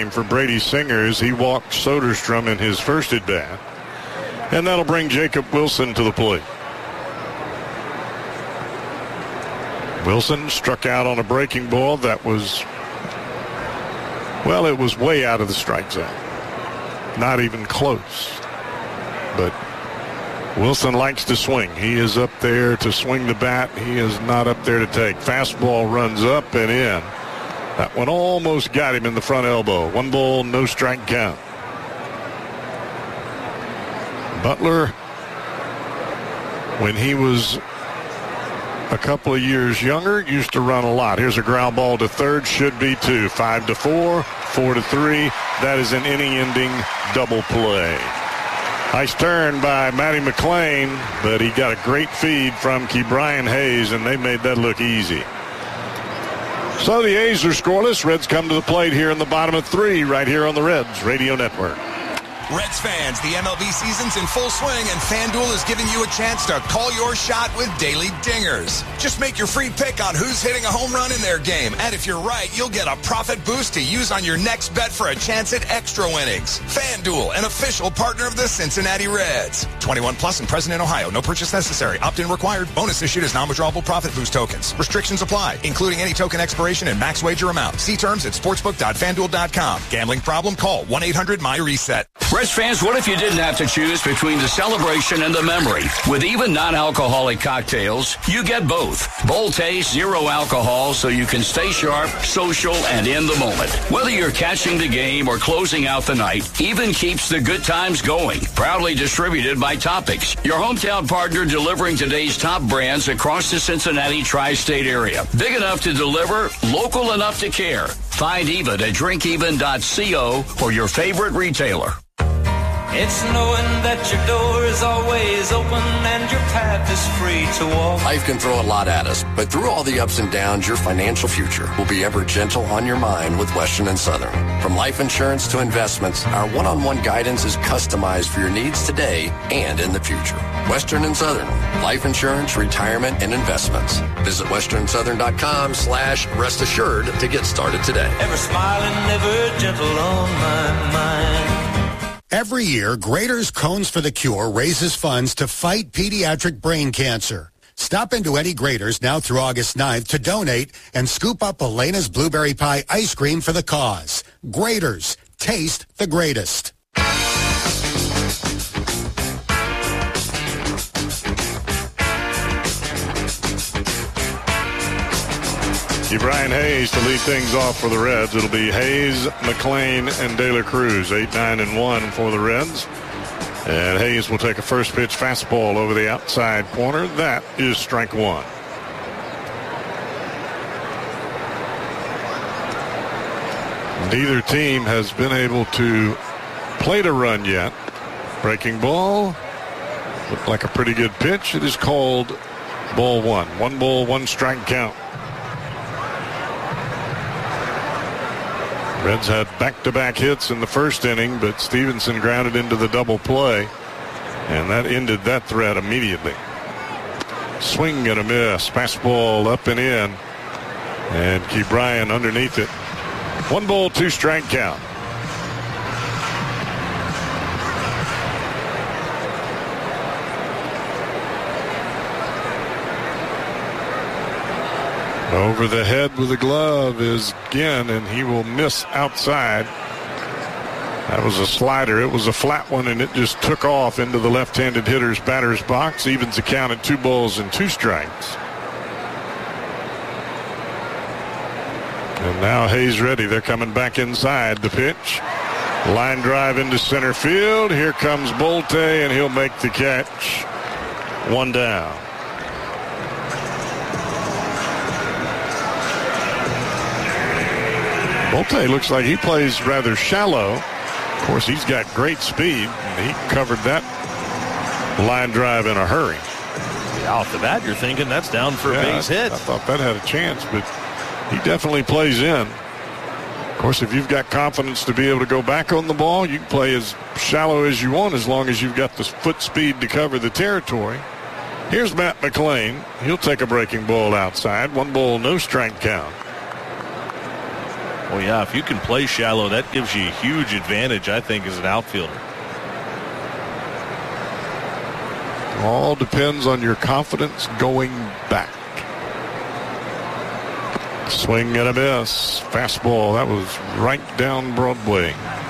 game for Brady Singer as he walked Soderstrom in his first at-bat. And that'll bring Jacob Wilson to the plate. Wilson struck out on a breaking ball that was, well, it was way out of the strike zone. Not even close. But Wilson likes to swing. He is up there to swing the bat. He is not up there to take. Fastball runs up and in. That one almost got him in the front elbow. 1 ball, no strike count. Butler, when he was a couple of years younger, used to run a lot. Here's a ground ball to third. Should be 2. 5-4, 4-3. That is an inning-ending double play. Nice turn by Matty McLean, but he got a great feed from Ke'Bryan Hayes, and they made that look easy. So the A's are scoreless. Reds come to the plate here in the bottom of 3 right here on the Reds Radio Network. Reds fans, the MLB season's in full swing, and FanDuel is giving you a chance to call your shot with daily dingers. Just make your free pick on who's hitting a home run in their game, and if you're right, you'll get a profit boost to use on your next bet for a chance at extra winnings. FanDuel, an official partner of the Cincinnati Reds. 21 plus and present in Ohio. No purchase necessary. Opt-in required. Bonus issued as non-withdrawable profit boost tokens. Restrictions apply, including any token expiration and max wager amount. See terms at sportsbook.fanduel.com. Gambling problem? Call 1-800-MY-RESET. Reds fans, what if you didn't have to choose between the celebration and the memory? With even non-alcoholic cocktails, you get both. Bold taste, zero alcohol, so you can stay sharp, social, and in the moment. Whether you're catching the game or closing out the night, Even keeps the good times going. Proudly distributed by Topics, your hometown partner delivering today's top brands across the Cincinnati tri-state area. Big enough to deliver, local enough to care. Find Even at drinkeven.co or your favorite retailer. It's knowing that your door is always open and your path is free to walk. Life can throw a lot at us, but through all the ups and downs, your financial future will be ever gentle on your mind with Western and Southern. From life insurance to investments, our one-on-one guidance is customized for your needs today and in the future. Western and Southern, life insurance, retirement, and investments. Visit westernsouthern.com/rest assured to get started today. Ever smiling, ever gentle on my mind. Every year, Graeter's Cones for the Cure raises funds to fight pediatric brain cancer. Stop into any Graeter's now through August 9th to donate and scoop up Elena's Blueberry Pie ice cream for the cause. Graeter's. Taste the greatest. Ke'Bryan Hayes to lead things off for the Reds. It'll be Hayes, McLean, and De La Cruz. 8-9-1 for the Reds. And Hayes will take a first pitch fastball over the outside corner. That is strike 1. Neither team has been able to plate a run yet. Breaking ball. Looked like a pretty good pitch. It is called ball 1. 1 ball, 1 strike count. Reds had back-to-back hits in the first inning, but Stevenson grounded into the double play, and that ended that threat immediately. Swing and a miss. Fastball up and in, and Ke'Bryan underneath it. 1 ball, 2 strike count. Over the head with the glove is Ginn, and he will miss outside. That was a slider. It was a flat one, and it just took off into the left-handed hitter's batter's box. Evens the count at 2 balls and 2 strikes. And now Hayes ready. They're coming back inside. The pitch. Line drive into center field. Here comes Bolte, and he'll make the catch. 1 down. Bolte looks like he plays rather shallow. Of course, he's got great speed, and he covered that line drive in a hurry. Yeah, off the bat, you're thinking that's down for a base hit. I thought that had a chance, but he definitely plays in. Of course, if you've got confidence to be able to go back on the ball, you can play as shallow as you want as long as you've got the foot speed to cover the territory. Here's Matt McLean. He'll take a breaking ball outside. 1 ball, no strike count. Well, yeah, if you can play shallow, that gives you a huge advantage, I think, as an outfielder. All depends on your confidence going back. Swing and a miss. Fastball. That was right down Broadway.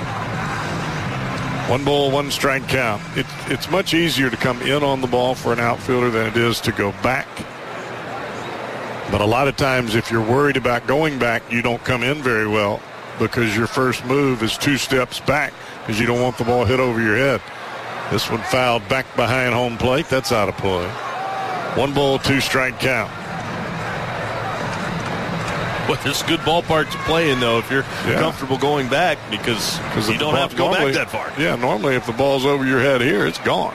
1 ball, 1 strike count. It's much easier to come in on the ball for an outfielder than it is to go back. But a lot of times if you're worried about going back, you don't come in very well because your first move is 2 steps back because you don't want the ball hit over your head. This one fouled back behind home plate. That's out of play. 1 ball, 2 strike count. Well, it's a good ballpark to play in, though, if you're comfortable going back because you don't have to go back that far. Yeah, normally if the ball's over your head here, it's gone.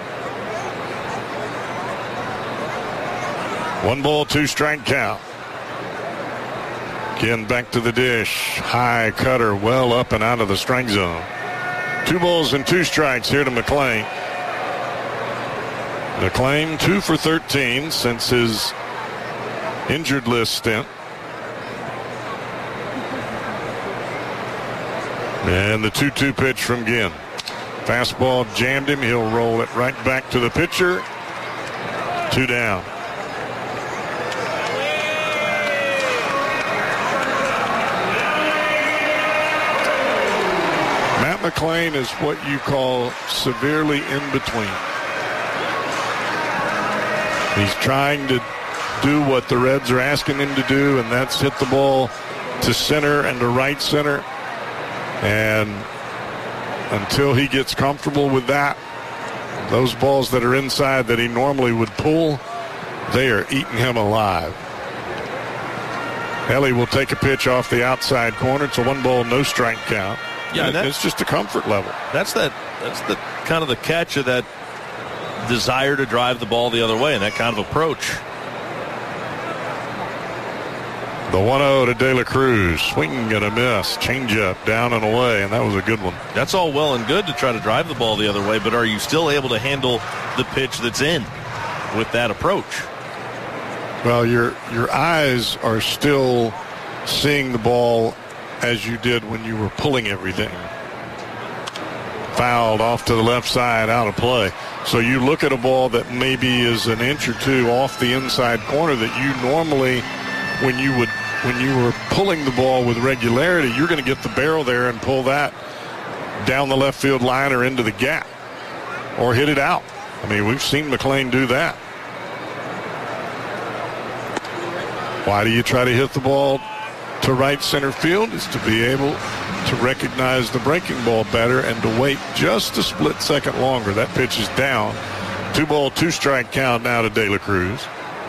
1 ball, 2 strike count. Again, back to the dish. High cutter, well up and out of the strike zone. 2 balls and 2 strikes here to McClain. McClain 2 for 13 since his injured list stint. And the 2-2 pitch from Ginn. Fastball jammed him. He'll roll it right back to the pitcher. 2 down. Matt McClain is what you call severely in between. He's trying to do what the Reds are asking him to do, and that's hit the ball to center and to right center. And until he gets comfortable with that, those balls that are inside that he normally would pull, they are eating him alive. Ellie will take a pitch off the outside corner. It's a 1 ball, no strike count. Yeah, it's just a comfort level. That's the kind of the catch of that desire to drive the ball the other way and that kind of approach. The 1-0 to De La Cruz. Swing and a miss. Changeup down and away, and that was a good one. That's all well and good to try to drive the ball the other way, but are you still able to handle the pitch that's in with that approach? Well, your eyes are still seeing the ball as you did when you were pulling everything. Fouled off to the left side, out of play. So you look at a ball that maybe is an inch or 2 off the inside corner that you normally, when you were pulling the ball with regularity, you're going to get the barrel there and pull that down the left field line or into the gap or hit it out. I mean, we've seen McClain do that. Why do you try to hit the ball to right center field? Is to be able to recognize the breaking ball better and to wait just a split second longer. That pitch is down. 2 ball, 2 strike count now to De La Cruz.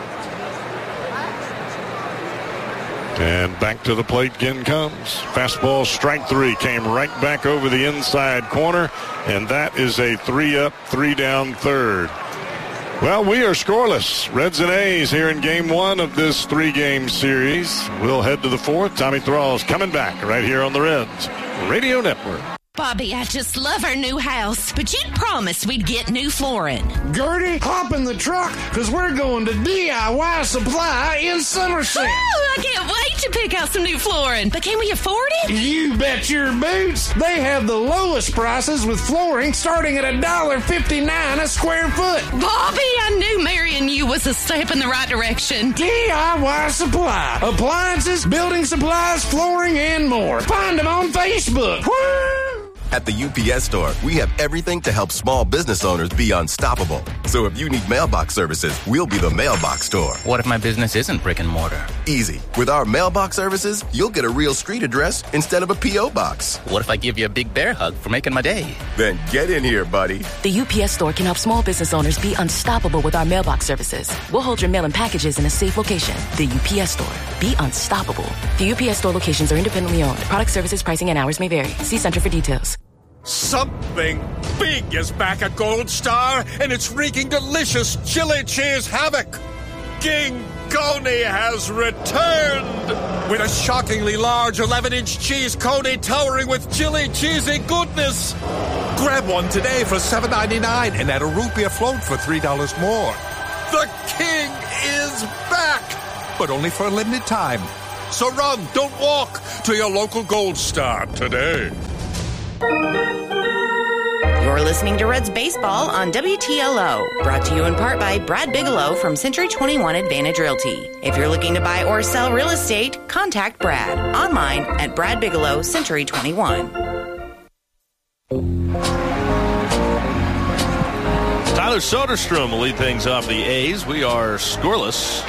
And back to the plate again comes. Fastball, strike 3, came right back over the inside corner, and that is a 3-up, 3-down third. Well, we are scoreless. Reds and A's here in Game 1 of this 3-game series. We'll head to the 4th. Tommy Thrall's coming back right here on the Reds Radio Network. Bobby, I just love our new house, but you promised we'd get new flooring. Gertie, hop in the truck, because we're going to DIY Supply in Somerset. Oh, I can't wait to pick out some new flooring. But can we afford it? You bet your boots. They have the lowest prices with flooring starting at $1.59 a square foot. Bobby, I knew marrying you was a step in the right direction. DIY Supply. Appliances, building supplies, flooring, and more. Find them on Facebook. Woo! At the UPS Store, we have everything to help small business owners be unstoppable. So if you need mailbox services, we'll be the mailbox store. What if my business isn't brick and mortar? Easy. With our mailbox services, you'll get a real street address instead of a P.O. box. What if I give you a big bear hug for making my day? Then get in here, buddy. The UPS Store can help small business owners be unstoppable with our mailbox services. We'll hold your mail and packages in a safe location. The UPS Store. Be unstoppable. The UPS Store locations are independently owned. Product services, pricing, and hours may vary. See Center for details. Something big is back at Gold Star, and it's wreaking delicious chili cheese havoc. King Coney has returned with a shockingly large 11-inch cheese coney towering with chili cheesy goodness. Grab one today for $7.99 and add a root beer float for $3 more. The king is back, but only for a limited time. So run, don't walk, to your local Gold Star today. You're listening to Reds Baseball on WTLO, brought to you in part by Brad Bigelow from Century 21 Advantage Realty. If you're looking to buy or sell real estate, contact Brad online at Brad Bigelow Century 21. Tyler Soderstrom will lead things off the A's. We are scoreless.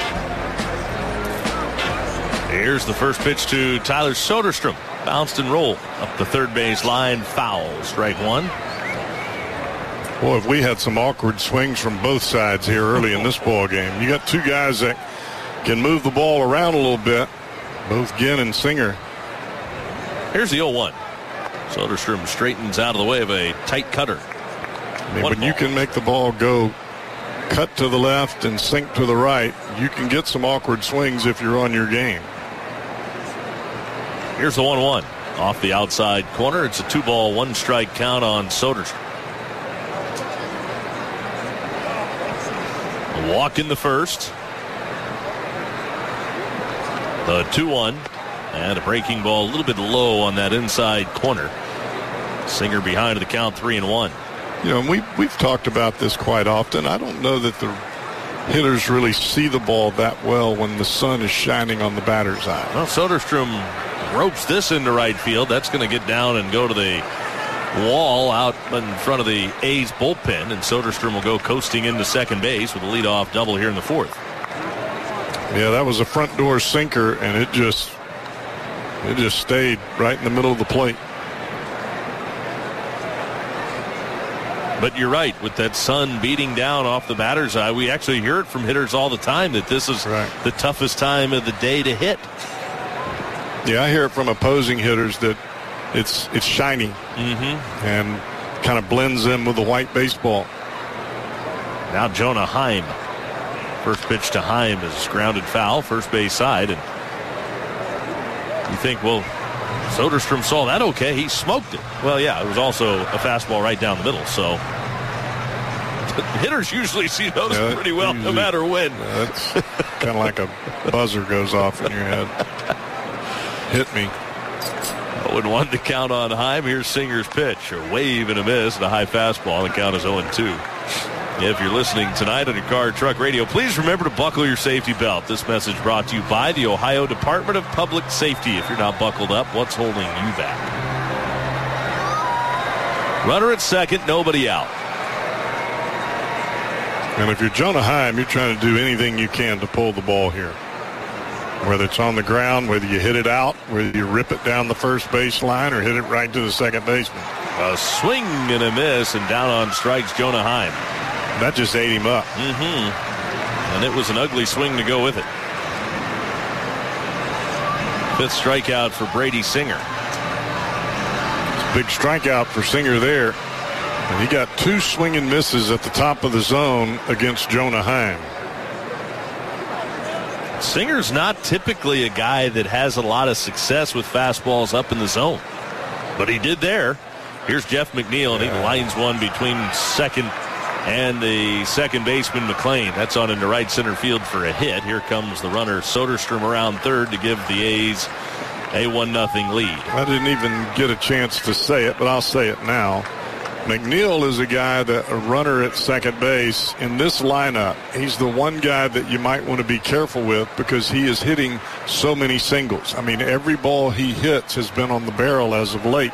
Here's the first pitch to Tyler Soderstrom. Bounced and rolled up the third base line. Foul. Strike one. Boy, if we had some awkward swings from both sides here early in this ball game. You got two guys that can move the ball around a little bit, both Ginn and Singer. Here's the 0-1. Soderstrom straightens out of the way of a tight cutter. I mean, when you can make the ball go cut to the left and sink to the right, you can get some awkward swings if you're on your game. Here's the 1-1 off the outside corner. It's a 2-ball, 1-strike count on Soderstrom. A walk in the first. The 2-1 and a breaking ball a little bit low on that inside corner. Singer behind the count, 3-1. You know, we've talked about this quite often. I don't know that the hitters really see the ball that well when the sun is shining on the batter's eye. Well, Soderstrom ropes this into right field. That's going to get down and go to the wall out in front of the A's bullpen, and Soderstrom will go coasting into second base with a leadoff double here in the fourth. Yeah, that was a front door sinker, and it just stayed right in the middle of the plate. But you're right, with that sun beating down off the batter's eye, we actually hear it from hitters all the time that this is the toughest time of the day to hit. Yeah, I hear it from opposing hitters that it's shiny and kind of blends in with the white baseball. Now Jonah Heim. First pitch to Heim is grounded foul, first base side. And you think, well, Soderstrom saw that okay. He smoked it. Well, yeah, it was also a fastball right down the middle. So hitters usually see those pretty well no matter when. That's kind of like a buzzer goes off in your head. Hit me. 0-1 to count on Heim. Here's Singer's pitch. A wave and a miss. The high fastball. The count is 0-2. If you're listening tonight on your car, truck, radio, please remember to buckle your safety belt. This message brought to you by the Ohio Department of Public Safety. If you're not buckled up, what's holding you back? Runner at second, nobody out. And if you're Jonah Heim, you're trying to do anything you can to pull the ball here. Whether it's on the ground, whether you hit it out, whether you rip it down the first base line or hit it right to the second baseman. A swing and a miss, and down on strikes Jonah Heim. That just ate him up. And it was an ugly swing to go with it. Fifth strikeout for Brady Singer. Big strikeout for Singer there. And he got two swing and misses at the top of the zone against Jonah Heim. Singer's not typically a guy that has a lot of success with fastballs up in the zone. But he did there. Here's Jeff McNeil, and he lines one between second and the second baseman McLean. That's on into right center field for a hit. Here comes the runner Soderstrom around third to give the A's a 1-0 lead. I didn't even get a chance to say it, but I'll say it now. McNeil is a guy that a runner at second base in this lineup. He's the one guy that you might want to be careful with because he is hitting so many singles. I mean, every ball he hits has been on the barrel as of late.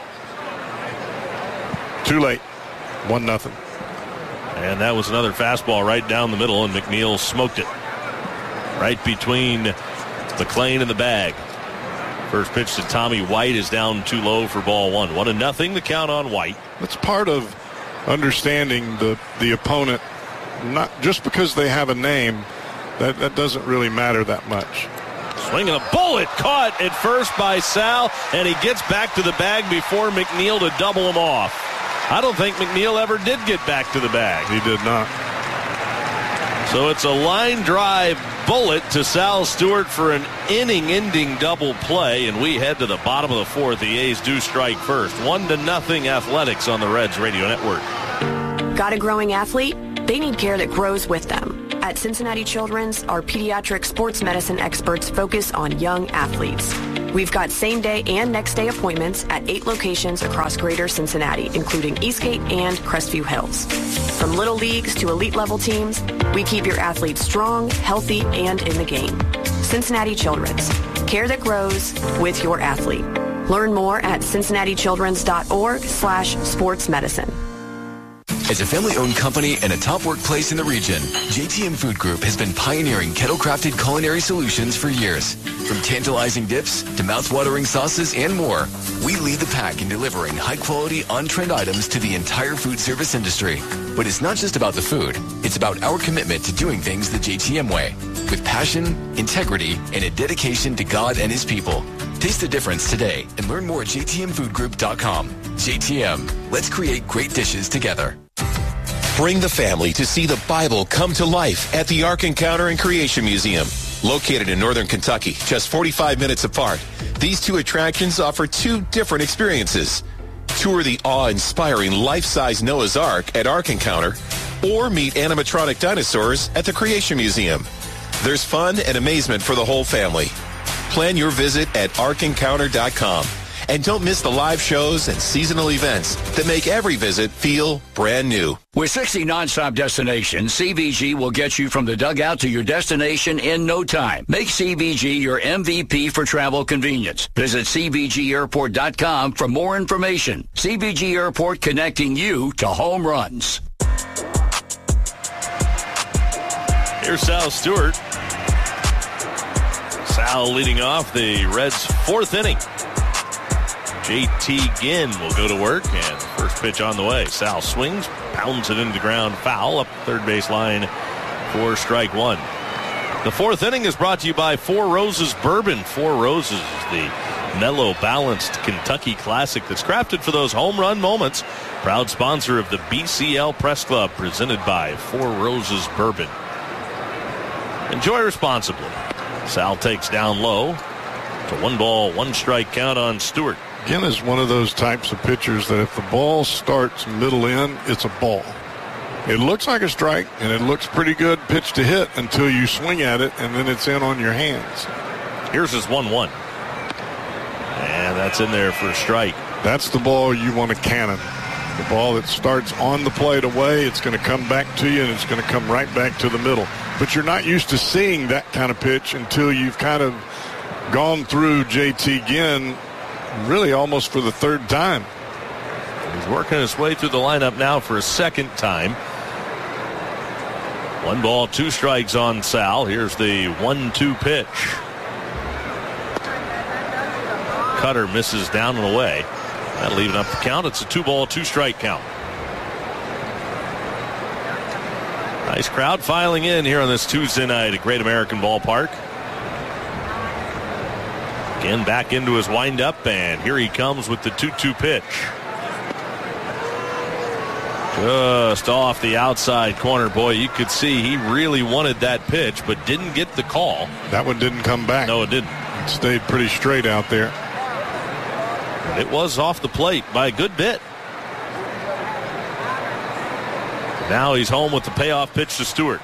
Too late. 1-0. And that was another fastball right down the middle, and McNeil smoked it. Right between McLean and the bag. First pitch to Tommy White is down too low for ball one. 1-0, the count on White. That's part of understanding the opponent. Not just because they have a name, that doesn't really matter that much. Swinging a bullet, caught at first by Sal, and he gets back to the bag before McNeil to double him off. I don't think McNeil ever did get back to the bag. He did not. So it's a line drive bullet to Sal Stewart for an inning-ending double play, and we head to the bottom of the fourth. The A's do strike first. 1-0 Athletics on the Reds Radio Network. Got a growing athlete? They need care that grows with them. At Cincinnati Children's, our pediatric sports medicine experts focus on young athletes. We've got same-day and next-day appointments at 8 locations across greater Cincinnati, including Eastgate and Crestview Hills. From little leagues to elite-level teams, we keep your athletes strong, healthy, and in the game. Cincinnati Children's. Care that grows with your athlete. Learn more at cincinnatichildrens.org/sportsmedicine. As a family-owned company and a top workplace in the region, JTM Food Group has been pioneering kettle-crafted culinary solutions for years. From tantalizing dips to mouth-watering sauces and more, we lead the pack in delivering high-quality, on-trend items to the entire food service industry. But it's not just about the food. It's about our commitment to doing things the JTM way, with passion, integrity, and a dedication to God and His people. Taste the difference today and learn more at jtmfoodgroup.com. JTM, let's create great dishes together. Bring the family to see the Bible come to life at the Ark Encounter and Creation Museum. Located in northern Kentucky, just 45 minutes apart, these two attractions offer two different experiences. Tour the awe-inspiring life-size Noah's Ark at Ark Encounter, or meet animatronic dinosaurs at the Creation Museum. There's fun and amazement for the whole family. Plan your visit at arkencounter.com. And don't miss the live shows and seasonal events that make every visit feel brand new. With 60 nonstop destinations, CVG will get you from the dugout to your destination in no time. Make CVG your MVP for travel convenience. Visit CVGAirport.com for more information. CVG Airport, connecting you to home runs. Here's Sal Stewart. Sal leading off the Reds' 4th inning. J.T. Ginn will go to work, and first pitch on the way. Sal swings, pounds it into the ground, foul up third base line for strike one. The 4th inning is brought to you by Four Roses Bourbon. Four Roses is the mellow, balanced Kentucky classic that's crafted for those home run moments. Proud sponsor of the BCL Press Club, presented by Four Roses Bourbon. Enjoy responsibly. Sal takes down low. It's a 1-ball, 1-strike count on Stewart. Ginn is one of those types of pitchers that if the ball starts middle in, it's a ball. It looks like a strike, and it looks pretty good pitch to hit until you swing at it, and then it's in on your hands. Here's his 1-1. And that's in there for a strike. That's the ball you want to cannon. The ball that starts on the plate away, it's going to come back to you, and it's going to come right back to the middle. But you're not used to seeing that kind of pitch until you've kind of gone through J.T. Ginn really almost for the 3rd time. He's working his way through the lineup now for a 2nd time. 1 ball, 2 strikes on Sal. Here's the 1-2 pitch. Cutter misses down and away. That'll even up the count. It's a 2-ball, 2-strike count. Nice crowd filing in here on this Tuesday night at Great American Ballpark. Again, back into his windup, and here he comes with the 2-2 pitch. Just off the outside corner. Boy, you could see he really wanted that pitch, but didn't get the call. That one didn't come back. No, it didn't. It stayed pretty straight out there. But it was off the plate by a good bit. Now he's home with the payoff pitch to Stewart.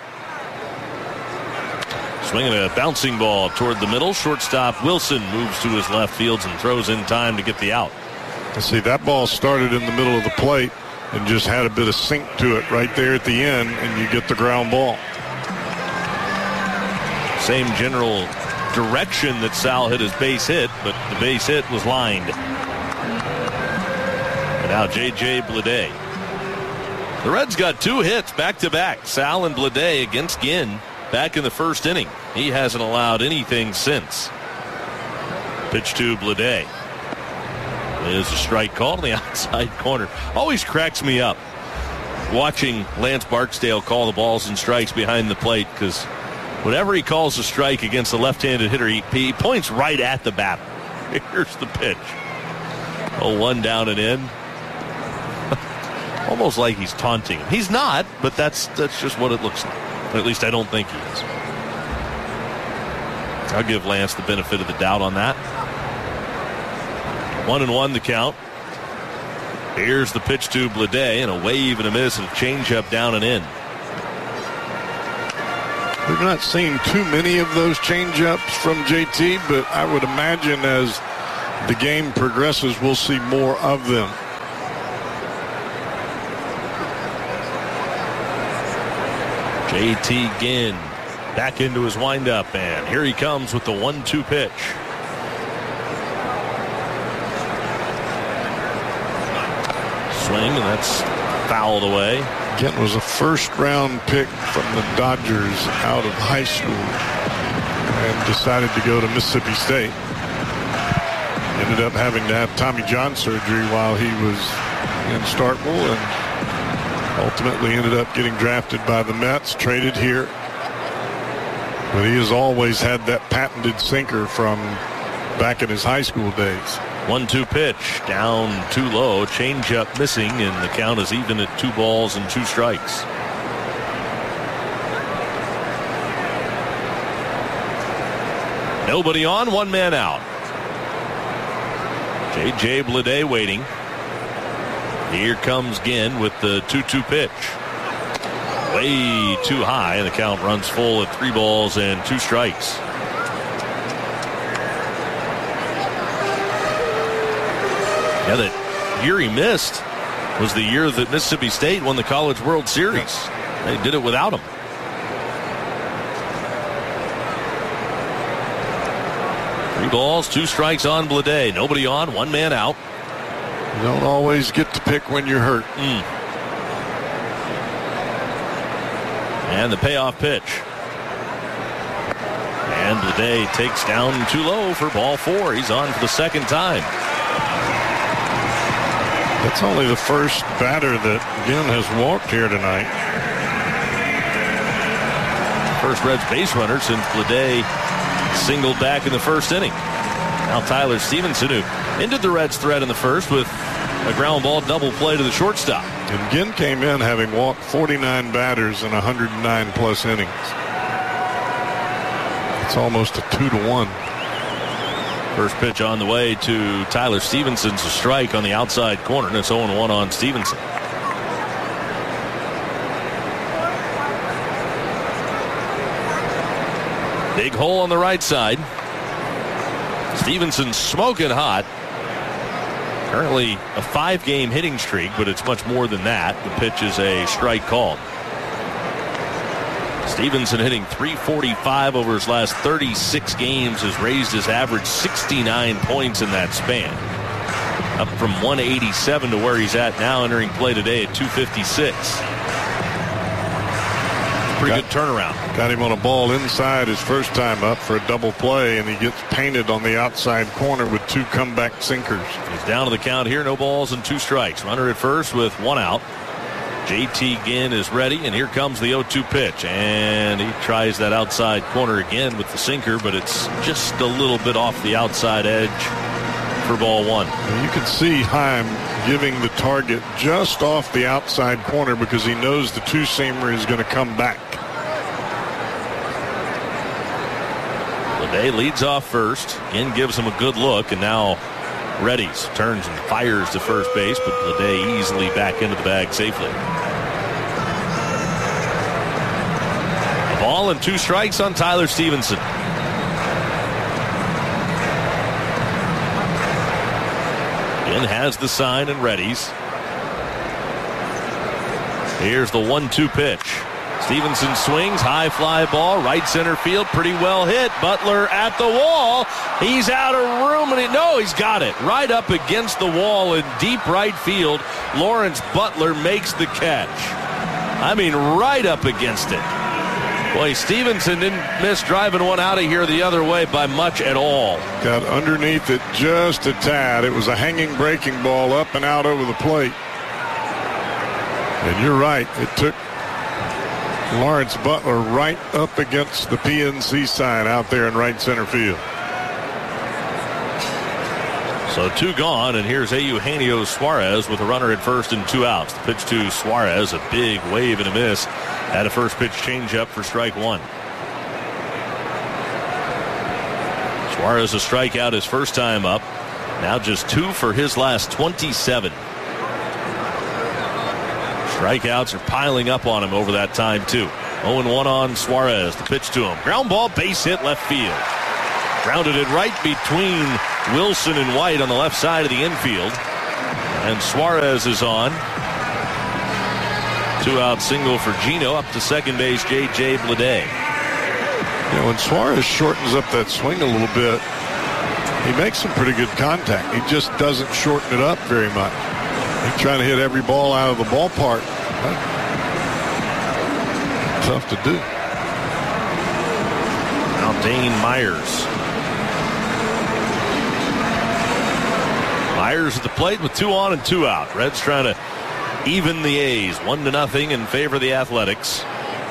Swinging a bouncing ball toward the middle. Shortstop Wilson moves to his left field and throws in time to get the out. See, that ball started in the middle of the plate and just had a bit of sink to it right there at the end, and you get the ground ball. Same general direction that Sal hit his base hit, but the base hit was lined. And now J.J. Bleday. The Reds got 2 hits back-to-back. Sal and Bleday against Ginn back in the 1st inning. He hasn't allowed anything since. Pitch to Bleday. There's a strike call on the outside corner. Always cracks me up watching Lance Barksdale call the balls and strikes behind the plate, because whenever he calls a strike against a left-handed hitter, he points right at the batter. Here's the pitch. 0-1 down and in. Almost like he's taunting him. He's not, but that's just what it looks like. At least I don't think he is. I'll give Lance the benefit of the doubt on that. 1-1 the count. Here's the pitch to Bleday, and a wave and a miss and a changeup down and in. We've not seen too many of those changeups from JT, but I would imagine as the game progresses, we'll see more of them. JT Ginn back into his windup, and here he comes with the 1-2 pitch. Swing, and that's fouled away. Ginn was a first-round pick from the Dodgers out of high school and decided to go to Mississippi State. Ended up having to have Tommy John surgery while he was in Starkville, and ultimately ended up getting drafted by the Mets, traded here. But he has always had that patented sinker from back in his high school days. 1-2 pitch, down too low, changeup missing, and the count is even at 2 balls and 2 strikes. Nobody on, 1 man out. J.J. Bleday waiting. Here comes Ginn with the 2-2 pitch. Way too high, and the count runs full at 3 balls and 2 strikes. Yeah, that year he missed was the year that Mississippi State won the College World Series. They did it without him. Three balls, 2 strikes on Bleday. Nobody on, 1 man out. You don't always get to pick when you're hurt. And the payoff pitch. And Bleday takes down too low for ball 4. He's on for the second time. That's only the first batter that Ginn has walked here tonight. First Reds base runner since Bleday singled back in the first inning. Now Tyler Stevenson, who ended the Reds' threat in the first with a ground ball double play to the shortstop. And Ginn came in having walked 49 batters in 109 plus innings. It's almost a 2-1. First pitch on the way to Tyler Stevenson's a strike on the outside corner, and it's 0-1 on Stevenson. Big hole on the right side. Stevenson smoking hot. Currently a 5-game hitting streak, but it's much more than that. The pitch is a strike called. Stevenson hitting .345 over his last 36 games, has raised his average 69 points in that span. Up from 187 to where he's at now, entering play today at 256. Pretty good turnaround. Got him on a ball inside his first time up for a double play, and he gets painted on the outside corner with 2 comeback sinkers. He's down to the count here, no balls and 2 strikes. Runner at first with 1 out. JT Ginn is ready, and here comes the 0-2 pitch. And he tries that outside corner again with the sinker, but it's just a little bit off the outside edge for ball 1. And you can see Heim giving the target just off the outside corner because he knows the 2-seamer is going to come back. Bleday leads off first. Ginn gives him a good look, and now Reddies turns and fires to first base, but Bleday easily back into the bag safely. A ball and 2 strikes on Tyler Stevenson. Ginn has the sign and Reddies. Here's the 1-2 pitch. Stevenson swings, high fly ball, right center field, pretty well hit. Butler at the wall. He's out of room, and he's got it. Right up against the wall in deep right field. Lawrence Butler makes the catch. I mean, right up against it. Boy, Stevenson didn't miss driving one out of here the other way by much at all. Got underneath it just a tad. It was a hanging breaking ball up and out over the plate. And you're right, it took Lawrence Butler right up against the PNC sign out there in right center field. So 2 gone, and here's Eugenio Suarez with a runner at first and 2 outs. The pitch to Suarez, a big wave and a miss. Had a first pitch changeup for strike 1. Suarez a strikeout his first time up. Now just 2 for his last 27. Strikeouts are piling up on him over that time, too. 0-1 on Suarez. The pitch to him. Ground ball, base hit, left field. Grounded it right between Wilson and White on the left side of the infield. And Suarez is on. 2-out single for Gino. Up to second base, J.J. Bleday. When Suarez shortens up that swing a little bit, he makes some pretty good contact. He just doesn't shorten it up very much. He's trying to hit every ball out of the ballpark. Tough to do. Now Dane Myers. Myers at the plate with 2 on and 2 out. Reds trying to even the A's 1-0 in favor of the Athletics.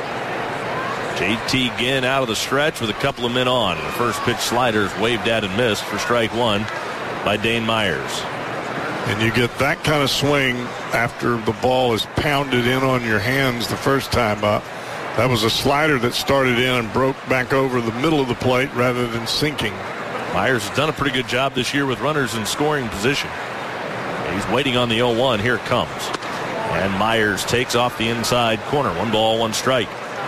JT Ginn out of the stretch with a couple of men on. The first pitch sliders waved at and missed for strike 1 by Dane Myers. And you get that kind of swing after the ball is pounded in on your hands the first time up. That was a slider that started in and broke back over the middle of the plate rather than sinking. Myers has done a pretty good job this year with runners in scoring position. He's waiting on the 0-1. Here it comes. And Myers takes off the inside corner. 1 ball, 1 strike.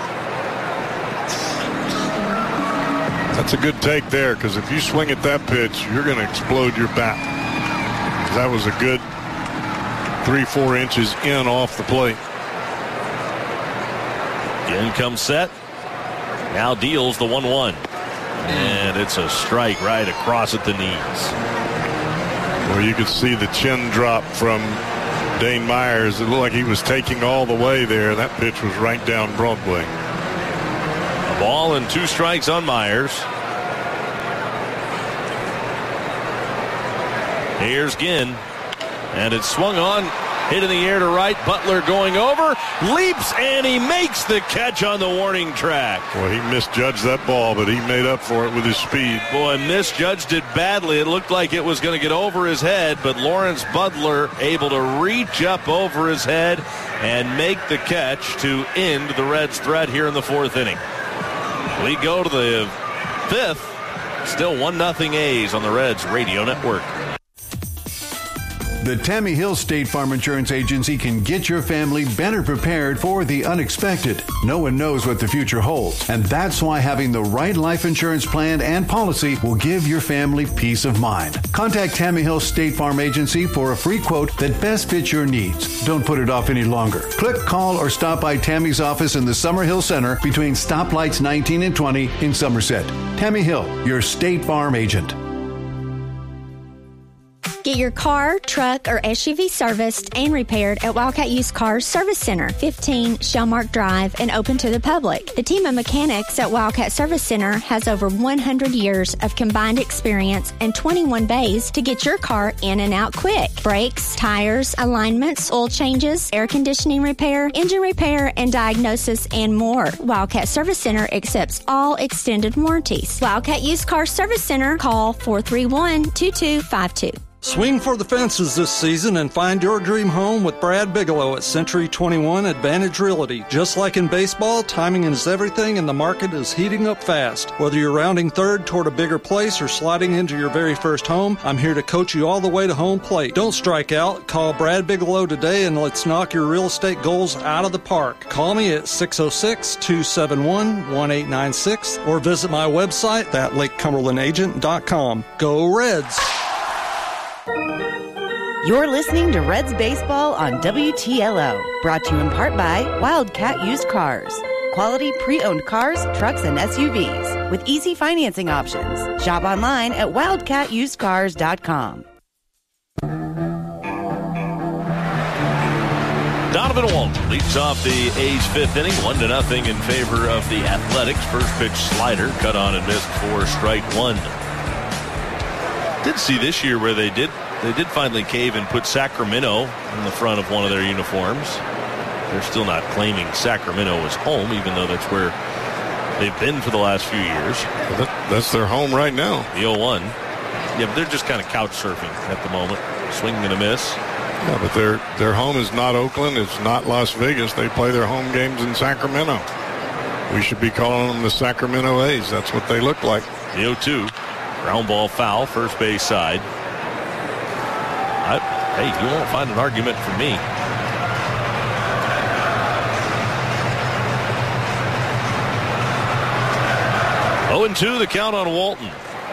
That's a good take there, because if you swing at that pitch, you're going to explode your bat. That was a good 3-4 inches in off the plate. In comes set. Now deals the 1-1. And it's a strike right across at the knees. Well, you could see the chin drop from Dane Myers. It looked like he was taking all the way there. That pitch was right down Broadway. A ball and 2 strikes on Myers. Here's Ginn. And it's swung on. Hit in the air to right. Butler going over. Leaps and he makes the catch on the warning track. Well, he misjudged that ball, but he made up for it with his speed. Boy, misjudged it badly. It looked like it was going to get over his head, but Lawrence Butler able to reach up over his head and make the catch to end the Reds' threat here in the 4th inning. We go to the 5th. Still 1-0 A's on the Reds Radio Network. The Tammy Hill State Farm Insurance Agency can get your family better prepared for the unexpected. No one knows what the future holds, and that's why having the right life insurance plan and policy will give your family peace of mind. Contact Tammy Hill State Farm Agency for a free quote that best fits your needs. Don't put it off any longer. Click, call, or stop by Tammy's office in the Summerhill Center between stoplights 19 and 20 in Somerset. Tammy Hill, your State Farm agent. Get your car, truck, or SUV serviced and repaired at Wildcat Used Cars Service Center, 15 Shellmark Drive, and open to the public. The team of mechanics at Wildcat Service Center has over 100 years of combined experience and 21 bays to get your car in and out quick. Brakes, tires, alignments, oil changes, air conditioning repair, engine repair, and diagnosis, and more. Wildcat Service Center accepts all extended warranties. Wildcat Used Cars Service Center, call 431-2252. Swing for the fences this season and find your dream home with Brad Bigelow at Century 21 Advantage Realty. Just like in baseball, timing is everything and the market is heating up fast. Whether you're rounding third toward a bigger place or sliding into your very first home, I'm here to coach you all the way to home plate. Don't strike out. Call Brad Bigelow today and let's knock your real estate goals out of the park. Call me at 606-271-1896 or visit my website at LakeCumberlandAgent.com. Go Reds! You're listening to Reds Baseball on WTLO, brought to you in part by Wildcat Used Cars. Quality pre-owned cars, trucks, and SUVs with easy financing options. Shop online at wildcatusedcars.com. Donovan Walton leads off the A's 5th inning, 1-0 in favor of the Athletics. First pitch slider, cut on and missed for strike 1. Did see this year where they did finally cave and put Sacramento in the front of one of their uniforms. They're still not claiming Sacramento as home, even though that's where they've been for the last few years. Well, that's their home right now. The 0-1. Yeah, but they're just kind of couch surfing at the moment. Swing and a miss. Yeah, but their home is not Oakland. It's not Las Vegas. They play their home games in Sacramento. We should be calling them the Sacramento A's. That's what they look like. The 0-2. Ground ball foul, first base side. Hey, you won't find an argument from me. 0-2 the count on Walton.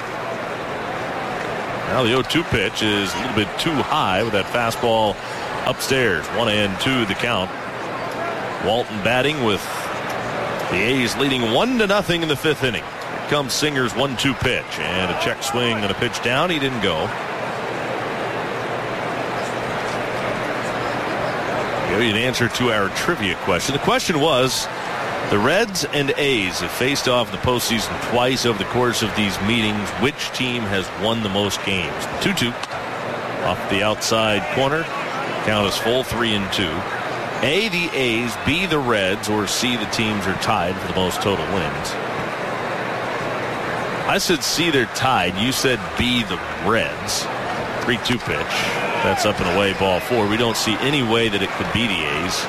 Now the 0-2 pitch is a little bit too high with that fastball upstairs. 1-2 the count. Walton batting with the A's leading 1-0 in the 5th inning. Here comes Singer's 1-2 pitch and a check swing and a pitch down. He didn't go. Give you an answer to our trivia question. The question was, the Reds and A's have faced off in the postseason twice over the course of these meetings. Which team has won the most games? 2-2 off the outside corner. Count is full, 3-2. A, the A's, B, the Reds, or C, the teams are tied for the most total wins. I said C, they're tied. You said B, the Reds. 3-2 pitch. That's up and away, ball 4. We don't see any way that it could be the A's.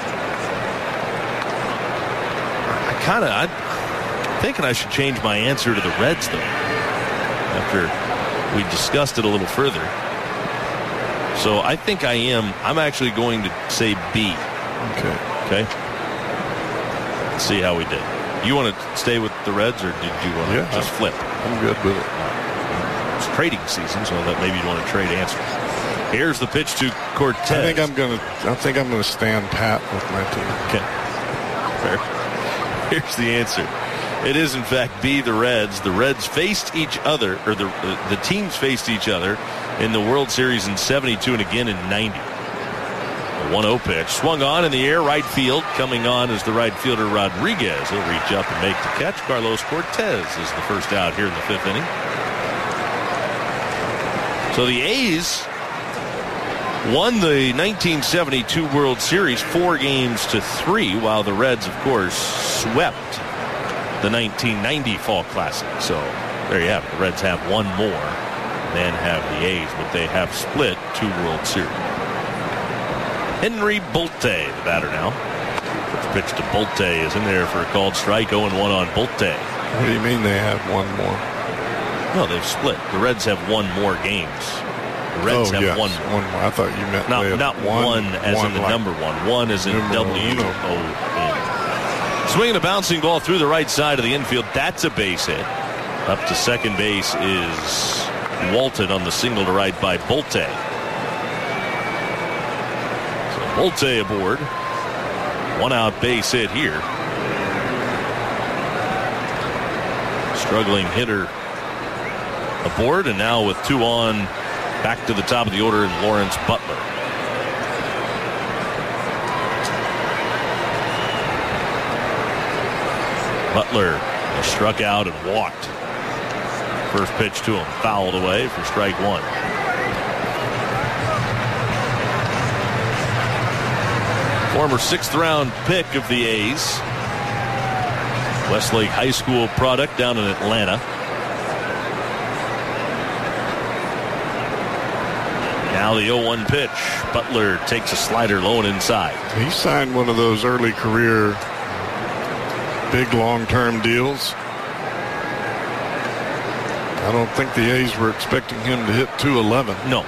I'm thinking I should change my answer to the Reds, though, after we discussed it a little further. So I think I'm actually going to say B. Okay. Let's see how we did. You want to stay with the Reds, or did you want to just flip? I'm good with it. It's trading season, so that maybe you want to trade answers. Here's the pitch to Cortez. I think I'm going to stand pat with my team. Okay. Fair. Here's the answer. It is, in fact, B, the Reds. The Reds faced each other, or the teams faced each other in the World Series in 72 and again in 90. A 1-0 pitch. Swung on in the air, right field. Coming on is the right fielder, Rodriguez. He'll reach up and make the catch. Carlos Cortez is the first out here in the 5th inning. So the A's won the 1972 World Series 4-3, while the Reds, of course, swept the 1990 Fall Classic. So there you have it. The Reds have one more than have the A's, but they have split 2 World Series. Henry Bolte, the batter now. First pitch to Bolte is in there for a called strike. 0-1 on Bolte. What do you mean they have one more? No, they've split. The Reds have won more games. The Reds have one more. I thought you meant not one as in the number one. One as in W-O-N. Swinging a bouncing ball through the right side of the infield. That's a base hit. Up to second base is Walton on the single to right by Bolte. So Bolte aboard. 1 out base hit here. Struggling hitter aboard, and now with 2 on, back to the top of the order in Lawrence Butler. Butler struck out and walked. First pitch to him, fouled away for strike 1. Former 6th round pick of the A's. Westlake High School product down in Atlanta. Now the 0-1 pitch. Butler takes a slider low and inside. He signed one of those early career big long-term deals. I don't think the A's were expecting him to hit 211. No.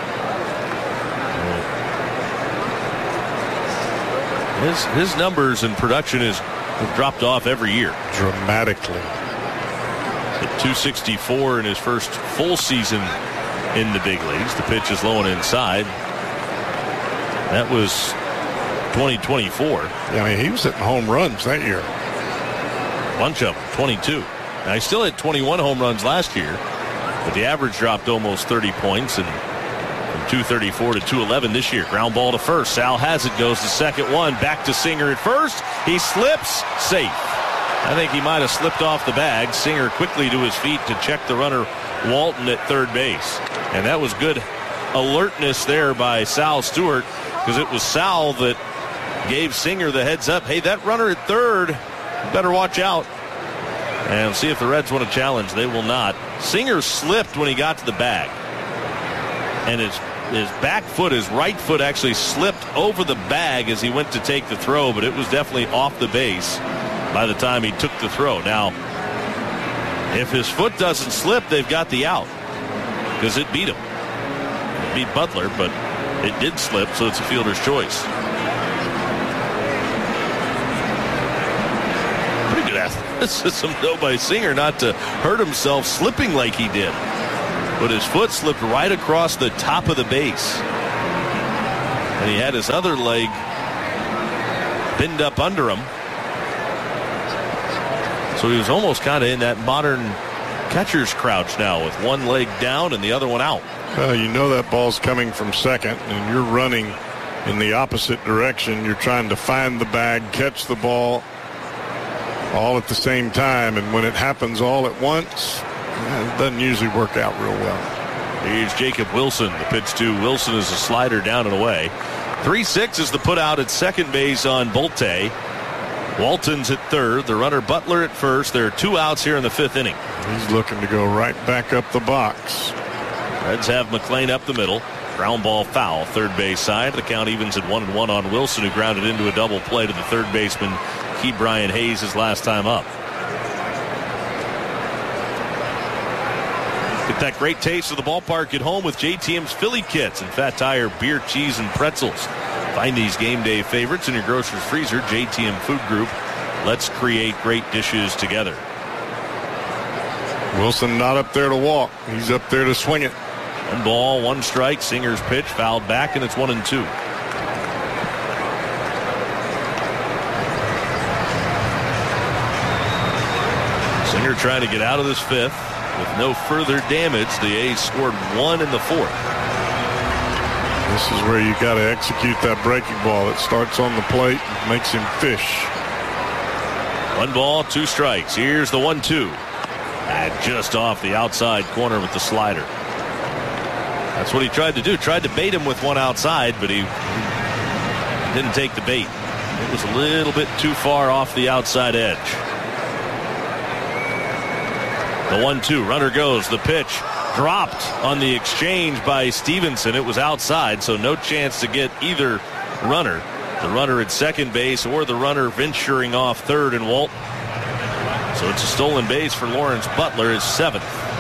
His numbers and production have dropped off every year. Dramatically. Hit 264 in his first full season in the big leagues. The pitch is low and inside. That was 2024. Yeah, I mean, he was hitting home runs that year. Bunch of them, 22. Now, he still had 21 home runs last year, but the average dropped almost 30 points, and from 234 to 211 this year. Ground ball to first. Sal has it, goes to second one. Back to Singer at first. He slips, safe. I think he might have slipped off the bag. Singer quickly to his feet to check the runner, Walton, at third base. And that was good alertness there by Sal Stewart, because it was Sal that gave Singer the heads up. Hey, that runner at third, better watch out. And see if the Reds want to challenge. They will not. Singer slipped when he got to the bag. And his back foot, his right foot, actually slipped over the bag as he went to take the throw, but it was definitely off the base by the time he took the throw. Now, if his foot doesn't slip, they've got the out, because it beat him. It beat Butler, but it did slip, so it's a fielder's choice. Pretty good This is some nobody Singer not to hurt himself slipping like he did. But his foot slipped right across the top of the base. And he had his other leg pinned up under him. So he was almost kind of in that modern catcher's crouch now with one leg down and the other one out. You know that ball's coming from second, and you're running in the opposite direction. You're trying to find the bag, catch the ball all at the same time. And when it happens all at once, it doesn't usually work out real well. Here's Jacob Wilson. The pitch to Wilson is a slider down and away. 3-6 is the put out at second base on Bolte. Walton's at third. The runner Butler at first. There are 2 outs here in the 5th inning. He's looking to go right back up the box. Reds have McLean up the middle. Ground ball foul, third base side. The count evens at 1-1 on Wilson, who grounded into a double play to the third baseman, Key Brian Hayes, his last time up. Get that great taste of the ballpark at home with JTM's Philly Kits and Fat Tire beer, cheese, and pretzels. Find these game day favorites in your grocer's freezer. JTM Food Group. Let's create great dishes together. Wilson not up there to walk. He's up there to swing it. 1 ball, 1 strike. Singer's pitch fouled back, and it's 1-2. Singer trying to get out of this 5th with no further damage. The A's scored 1 in the 4th. This is where you got to execute that breaking ball. It starts on the plate and makes him fish. 1 ball, 2 strikes. Here's the 1-2. And just off the outside corner with the slider. That's what he tried to do. Tried to bait him with one outside, but he didn't take the bait. It was a little bit too far off the outside edge. The 1-2. Runner goes. The pitch dropped on the exchange by Stevenson. It was outside, so no chance to get either runner. The runner at second base or the runner venturing off third and Walton. So it's a stolen base for Lawrence Butler, his 7th.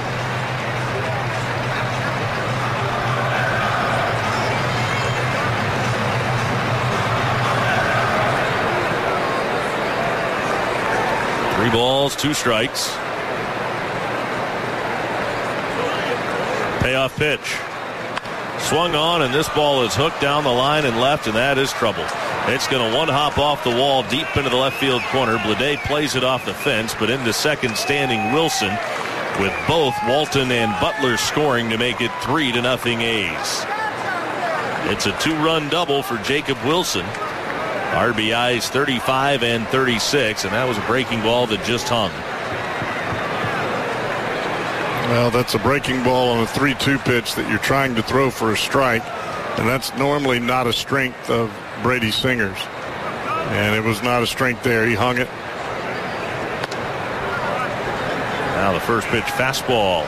Three balls, 2 strikes. Payoff pitch. Swung on, and this ball is hooked down the line and left, and that is trouble. It's going to one-hop off the wall deep into the left field corner. Blade plays it off the fence, but into second standing Wilson, with both Walton and Butler scoring to make it 3-0 A's. It's a 2-run double for Jacob Wilson. RBIs 35 and 36, and that was a breaking ball that just hung. Well, that's a breaking ball on a 3-2 pitch that you're trying to throw for a strike, and that's normally not a strength of Brady Singer's. And it was not a strength there. He hung it. Now the first pitch fastball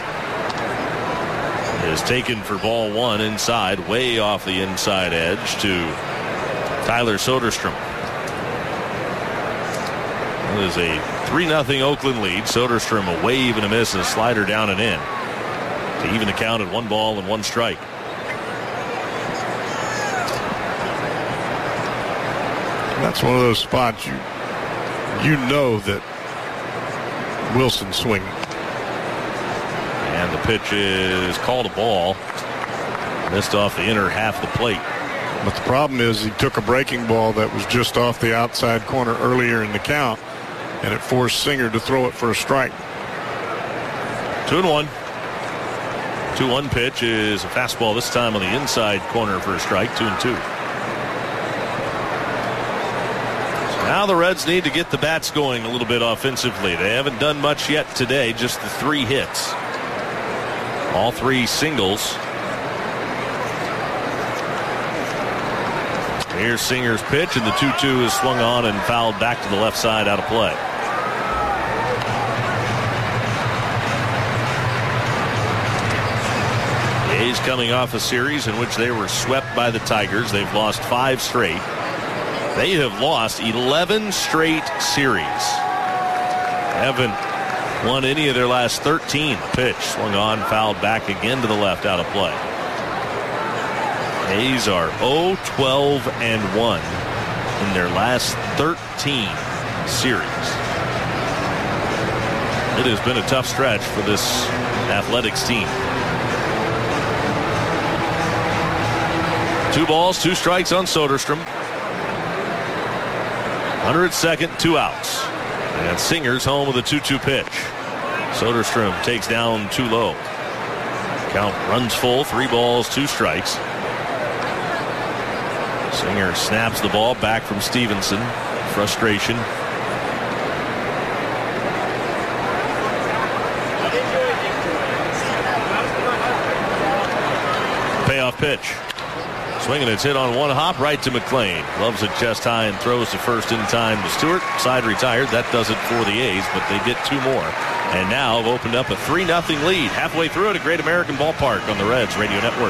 is taken for ball 1 inside, way off the inside edge to Tyler Soderstrom. It is a 3-0 Oakland lead. Soderstrom a wave and a miss, and a slider down and in to even the count at 1 ball and 1 strike. That's one of those spots you know that Wilson's swinging. And the pitch is called a ball. Missed off the inner half of the plate. But the problem is he took a breaking ball that was just off the outside corner earlier in the count, and it forced Singer to throw it for a strike. 2-1. 2-1 pitch is a fastball, this time on the inside corner for a strike. 2-2. Now the Reds need to get the bats going a little bit offensively. They haven't done much yet today, just the 3 hits. All 3 singles. Here's Singer's pitch, and the 2-2 is swung on and fouled back to the left side, out of play. The A's coming off a series in which they were swept by the Tigers. They've lost 5 straight. They have lost 11 straight series. Haven't won any of their last 13. Pitch swung on, fouled back again to the left, out of play. A's are 0-12-1 in their last 13 series. It has been a tough stretch for this Athletics team. 2 balls, 2 strikes on Soderstrom. 102nd, 2 outs. And Singer's home with a 2-2 pitch. Soderstrom takes down too low. Count runs full, 3 balls, 2 strikes. Singer snaps the ball back from Stevenson. Frustration. Payoff pitch. Swinging, it's hit on one hop right to McLean. Loves it chest high and throws to first in time to Stewart. Side retired. That does it for the A's, but they get 2 more. And now have opened up a 3-0 lead. Halfway through it at Great American Ballpark on the Reds Radio Network.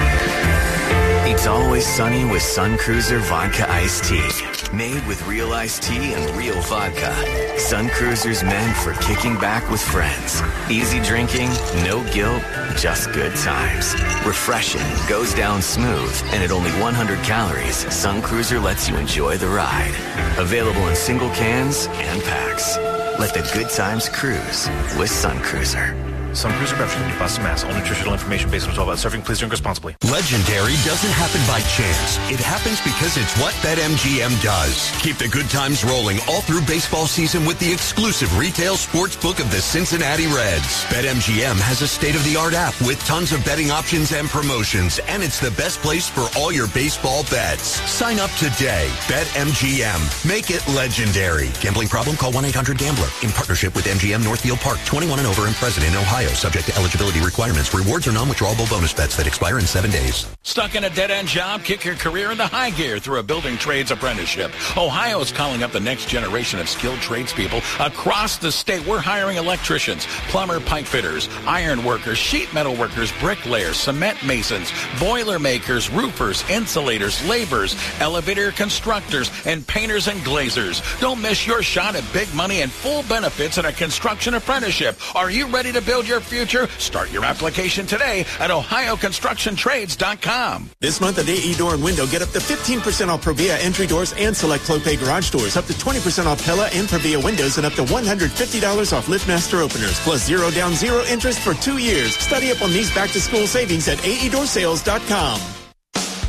It's always sunny with Sun Cruiser Vodka Iced Tea. Made with real iced tea and real vodka. Sun Cruiser's meant for kicking back with friends. Easy drinking, no guilt, just good times. Refreshing, goes down smooth, and at only 100 calories, Sun Cruiser lets you enjoy the ride. Available in single cans and packs. Let the good times cruise with Sun Cruiser. Sun Cruiser Beverage, New Boston, Mass. All nutritional information based on 12 hours serving. Please drink responsibly. Legendary doesn't happen by chance. It happens because it's what BetMGM does. Keep the good times rolling all through baseball season with the exclusive retail sports book of the Cincinnati Reds. BetMGM has a state-of-the-art app with tons of betting options and promotions, and it's the best place for all your baseball bets. Sign up today. BetMGM. Make it legendary. Gambling problem? Call 1-800-GAMBLER. In partnership with MGM Northfield Park. 21 and over and present in Ohio. Subject to eligibility requirements. Rewards are non-withdrawable bonus bets that expire in 7 days. Stuck in a dead-end job? Kick your career into high gear through a building trades apprenticeship. Ohio is calling up the next generation of skilled tradespeople across the state. We're hiring electricians, plumber, pipe fitters, iron workers, sheet metal workers, bricklayers, cement masons, boiler makers, roofers, insulators, laborers, elevator constructors, and painters and glazers. Don't miss your shot at big money and full benefits in a construction apprenticeship. Are you ready to build your future? Start your application today at ohioconstructiontrades.com. This month at AE Door and Window, get up to 15% off Provia entry doors and select Clopay garage doors, up to 20% off Pella and Provia windows, and up to $150 off LiftMaster openers, plus 0 down, 0 interest for 2 years. Study up on these back-to-school savings at aeDoorSales.com.